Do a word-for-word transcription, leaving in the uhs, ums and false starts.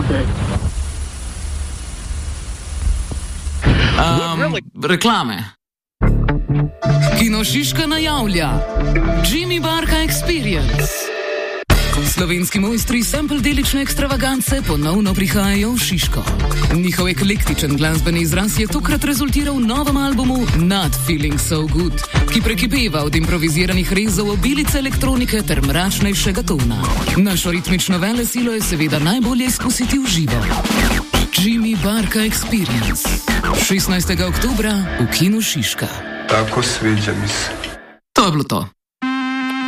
Um, reklame. Kino Šiška najavlja Jimmy Barka Experience. Slovenski mojstri sample-delične ekstravagance ponovno prihajajo v Šiško. Njihov eklektičen glasbeni izraz je tokrat rezultiral v novem albumu Not Feeling So Good, ki prekipeva od improviziranih rezov obilice elektronike ter mračnejšega tona. Našo ritmično velesilo je seveda najbolje izkusiti v živo. Jimmy Barka Experience. šestnajstega oktobra v Kinu Šiška. Tako sviđa mi se. To je bilo to.